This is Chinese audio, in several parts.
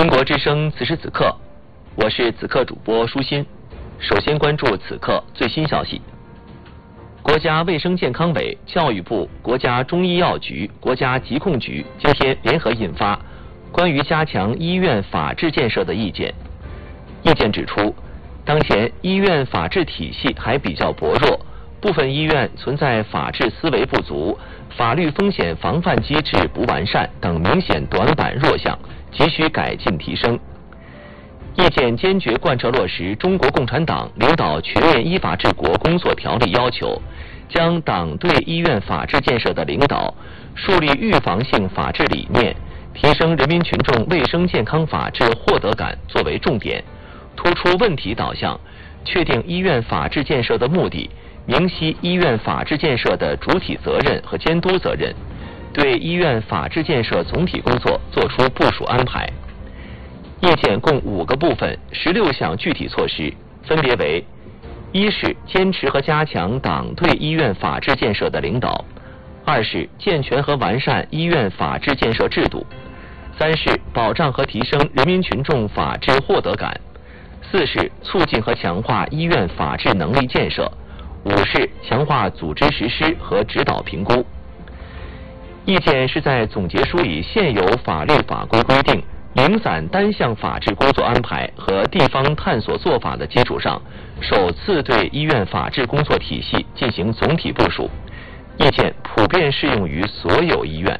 中国之声此时此刻，我是此刻主播舒心。首先关注此刻最新消息。国家卫生健康委、教育部、国家中医药局、国家疾控局今天联合印发关于加强医院法治建设的意见。意见指出，当前医院法治体系还比较薄弱，部分医院存在法治思维不足、法律风险防范机制不完善等明显短板弱项，急需改进提升。意见坚决贯彻落实中国共产党领导全面依法治国工作条例要求，将党对医院法治建设的领导、树立预防性法治理念、提升人民群众卫生健康法治获得感作为重点，突出问题导向，确定医院法治建设的目的，明晰医院法治建设的主体责任和监督责任，对医院法治建设总体工作作出部署安排。意见共5个部分，16项具体措施，分别为：一是坚持和加强党对医院法治建设的领导；二是健全和完善医院法治建设制度；三是保障和提升人民群众法治获得感；四是促进和强化医院法治能力建设；五是强化组织实施和指导评估。意见是在总结梳理现有法律法规规定、零散单项法治工作安排和地方探索做法的基础上，首次对医院法治工作体系进行总体部署。意见普遍适用于所有医院。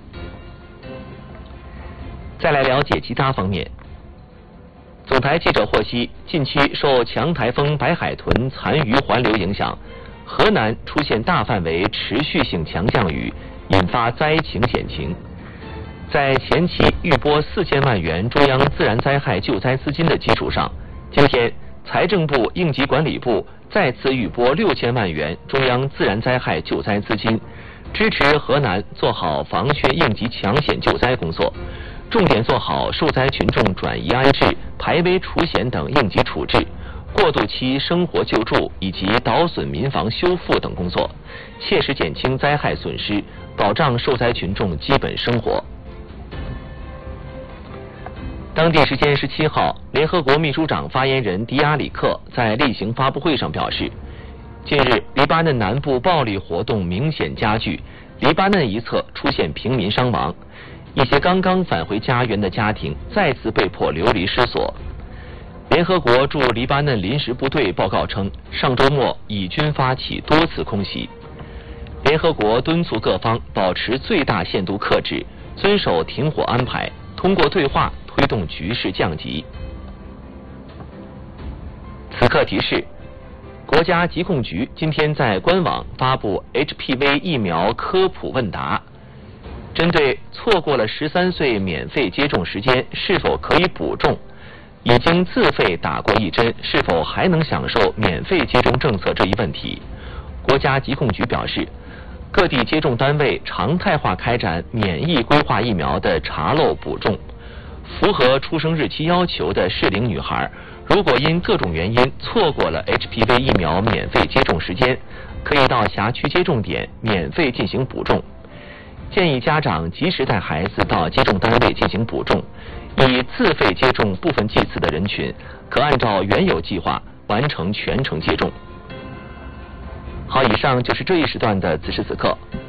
再来了解其他方面。总台记者获悉，近期受强台风白海豚残余环流影响，河南出现大范围持续性强降雨，引发灾情险情。在前期预拨4000万元中央自然灾害救灾资金的基础上，今天财政部应急管理部再次预拨6000万元中央自然灾害救灾资金，支持河南做好防汛应急抢险救灾工作，重点做好受灾群众转移安置、排危除险等应急处置、过渡期生活救助以及倒损民房修复等工作，切实减轻灾害损失，保障受灾群众基本生活。当地时间17号，联合国秘书长发言人迪亚里克在例行发布会上表示，近日黎巴嫩南部暴力活动明显加剧，黎巴嫩一侧出现平民伤亡，一些刚刚返回家园的家庭再次被迫流离失所。联合国驻黎巴嫩临时部队报告称，上周末以军发起多次空袭。联合国敦促各方保持最大限度克制，遵守停火安排，通过对话推动局势降级。此刻提示，国家疾控局今天在官网发布 HPV 疫苗科普问答，针对错过了13岁免费接种时间是否可以补种，已经自费打过1针是否还能享受免费接种政策这一问题，国家疾控局表示，各地接种单位常态化开展免疫规划疫苗的查漏补种。符合出生日期要求的适龄女孩，如果因各种原因错过了 HPV 疫苗免费接种时间，可以到辖区接种点免费进行补种。建议家长及时带孩子到接种单位进行补种。已自费接种部分剂次的人群，可按照原有计划完成全程接种。好，以上就是这一时段的此时此刻。